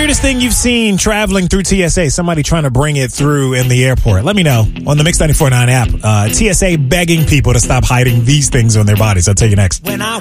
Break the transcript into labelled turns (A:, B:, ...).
A: weirdest thing you've seen traveling through TSA? Somebody trying to bring it through in the airport. Let me know on the Mix 94.9 app. TSA begging people to stop hiding these things on their bodies. I'll tell you next.
B: When I